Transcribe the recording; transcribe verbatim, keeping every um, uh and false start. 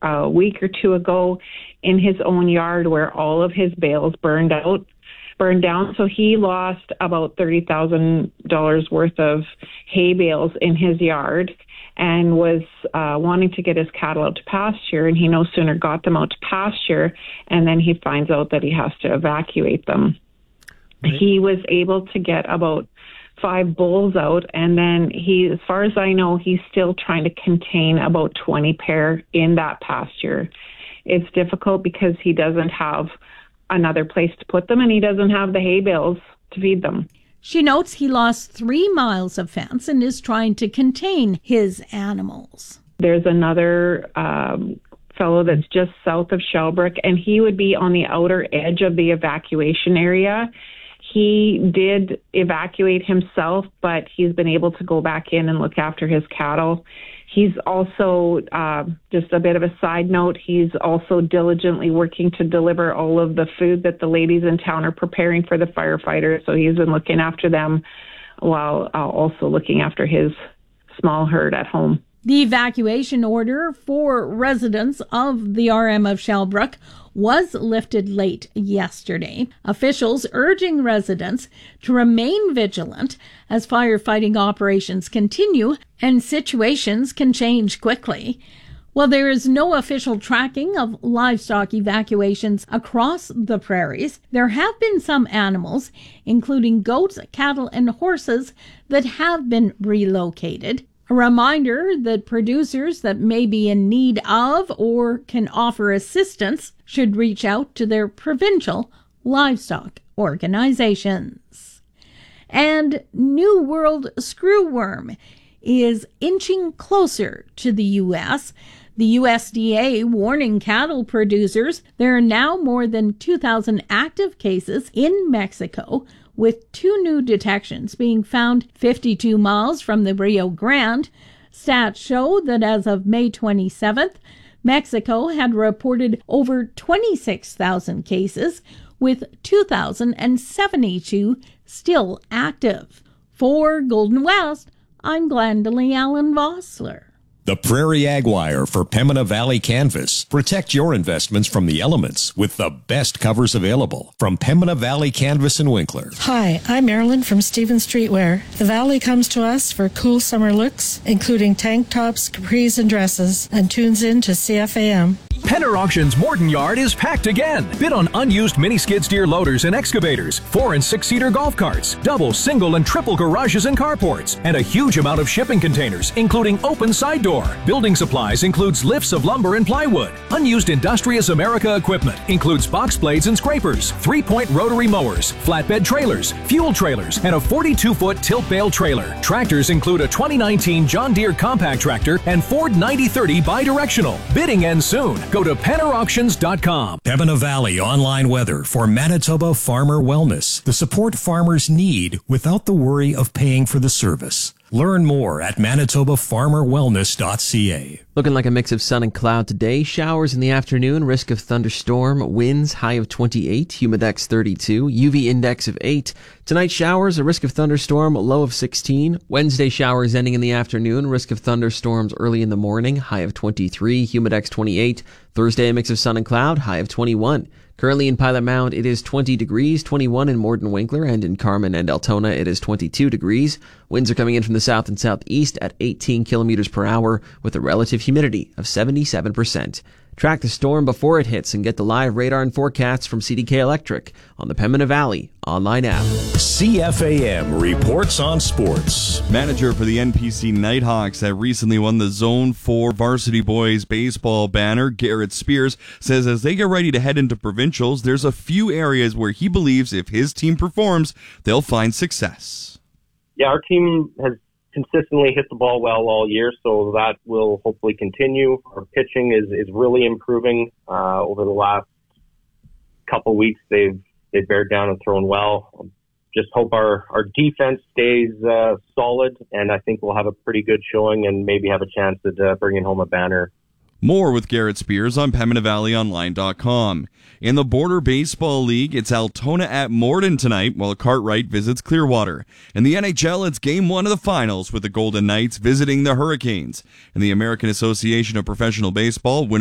a week or two ago in his own yard where all of his bales burned out, burned down. So he lost about thirty thousand dollars worth of hay bales in his yard and was uh, wanting to get his cattle out to pasture. And he no sooner got them out to pasture, and then he finds out that he has to evacuate them. Right. He was able to get about five bulls out, and then he, as far as I know, he's still trying to contain about twenty pair in that pasture. It's difficult because he doesn't have another place to put them, and he doesn't have the hay bales to feed them. She notes he lost three miles of fence and is trying to contain his animals. There's another um, fellow that's just south of Shellbrook, and he would be on the outer edge of the evacuation area. He did evacuate himself, but he's been able to go back in and look after his cattle. He's also, uh, just a bit of a side note, he's also diligently working to deliver all of the food that the ladies in town are preparing for the firefighters. So he's been looking after them while uh, also looking after his small herd at home. The evacuation order for residents of the R M of Shellbrook was lifted late yesterday. Officials urging residents to remain vigilant as firefighting operations continue and situations can change quickly. While there is no official tracking of livestock evacuations across the prairies, there have been some animals, including goats, cattle, and horses, that have been relocated. A reminder that producers that may be in need of or can offer assistance should reach out to their provincial livestock organizations. And New World screwworm is inching closer to the U S. The U S D A warning cattle producers there are now more than two thousand active cases in Mexico, with two new detections being found fifty-two miles from the Rio Grande. Stats show that as of May twenty-seventh, Mexico had reported over twenty-six thousand cases, with two thousand seventy-two still active. For Golden West, I'm Glendalee Allen Vossler. The Prairie Ag Wire for Pembina Valley Canvas. Protect your investments from the elements with the best covers available from Pembina Valley Canvas in Winkler. Hi, I'm Marilyn from Stevens Streetwear. The Valley comes to us for cool summer looks, including tank tops, capris, and dresses, and tunes in to C F A M. Penner Auctions Morton Yard is packed again. Bid on unused mini skid steer loaders and excavators, four and six seater golf carts, double, single, and triple garages and carports, and a huge amount of shipping containers, including open side door. Building supplies includes lifts of lumber and plywood. Unused Industrious America equipment includes box blades and scrapers, three-point rotary mowers, flatbed trailers, fuel trailers, and a forty-two foot tilt bale trailer. Tractors include a twenty nineteen John Deere compact tractor and Ford ninety thirty bidirectional. Bidding ends soon. Go to penner auctions dot com. Pembina Valley online weather for Manitoba Farmer Wellness. The support farmers need without the worry of paying for the service. Learn more at manitoba farmer wellness dot c a. Looking like a mix of sun and cloud today. Showers in the afternoon, risk of thunderstorm, winds high of twenty-eight, humidex thirty-two, U V index of eight. Tonight showers, a risk of thunderstorm, low of sixteen. Wednesday showers ending in the afternoon, risk of thunderstorms early in the morning, high of twenty-three, humidex twenty-eight. Thursday a mix of sun and cloud, high of twenty-one. Currently in Pilot Mound, it is twenty degrees, twenty-one in Morden Winkler, and in Carmen and Altona, it is twenty-two degrees. Winds are coming in from the south and southeast at eighteen kilometers per hour with a relative humidity of seventy-seven percent. Track the storm before it hits and get the live radar and forecasts from C D K Electric on the Pembina Valley online app. C F A M reports on sports. Manager for the N P C Nighthawks that recently won the Zone four Varsity Boys baseball banner, Garrett Spears, says as they get ready to head into provincials, there's a few areas where he believes if his team performs, they'll find success. Yeah, our team has consistently hit the ball well all year, so that will hopefully continue. Our pitching is, is really improving uh, over the last couple weeks. They've they've bared down and thrown well. Just hope our, our defense stays uh, solid, and I think we'll have a pretty good showing and maybe have a chance at uh, bringing home a banner. More with Garrett Spears on Pembina Valley Online dot com. In the Border Baseball League, it's Altona at Morden tonight, while Cartwright visits Clearwater. In the N H L, it's Game one of the Finals, with the Golden Knights visiting the Hurricanes. In the American Association of Professional Baseball,